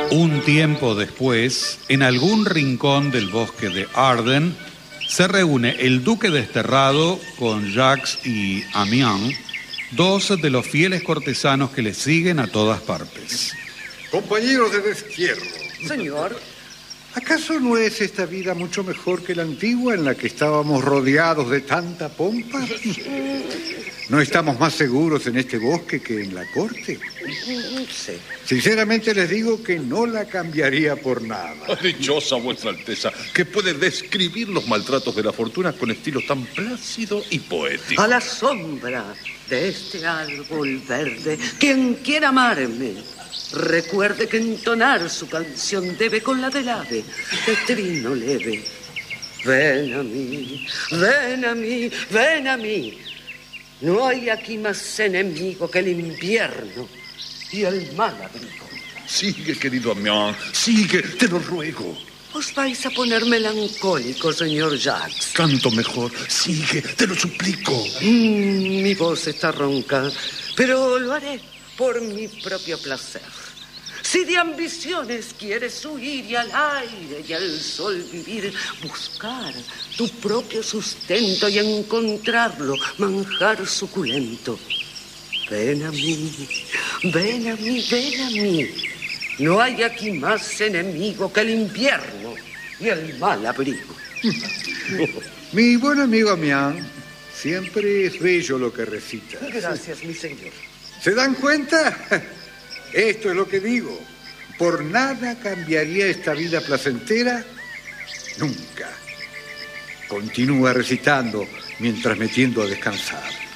Un tiempo después, en algún rincón del bosque de Arden, se reúne el duque desterrado con Jacques y Amiens, dos de los fieles cortesanos que le siguen a todas partes. Compañeros de destierro. Señor. ¿Acaso no es esta vida mucho mejor que la antigua en la que estábamos rodeados de tanta pompa? ¿No estamos más seguros en este bosque que en la corte? Sí. Sinceramente les digo que no la cambiaría por nada. Dichosa vuestra alteza, que puede describir los maltratos de la fortuna con estilo tan plácido y poético. A la sombra de este árbol verde, quien quiera amarme, recuerde que entonar su canción debe con la del ave, de trino leve. Ven a mí, ven a mí, ven a mí. No hay aquí más enemigo que el invierno y el mal abrigo. Sigue, querido Amiens, sigue, te lo ruego. Os vais a poner melancólico, señor Jacques. Canto mejor, sigue, te lo suplico. Mi voz está ronca, pero lo haré por mi propio placer. Si de ambiciones quieres huir y al aire y al sol vivir, buscar tu propio sustento y encontrarlo, manjar suculento. Ven a mí, ven a mí, ven a mí. No hay aquí más enemigo que el invierno y el mal abrigo. Mi buen amigo Amiens, siempre es bello lo que recita. Gracias, mi señor. ¿Se dan cuenta? Esto es lo que digo. Por nada cambiaría esta vida placentera. Nunca. Continúa recitando mientras me tiendo a descansar.